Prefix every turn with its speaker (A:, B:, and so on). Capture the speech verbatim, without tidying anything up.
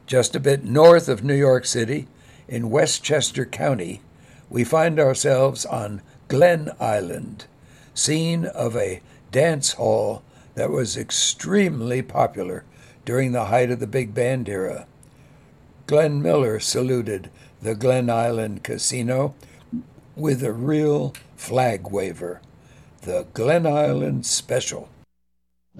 A: Just a bit north of New York City, in Westchester County, we find ourselves on Glen Island, scene of a dance hall that was extremely popular during the height of the big band era. Glenn Miller saluted the Glen Island Casino with a real flag waver, the Glen Island Special.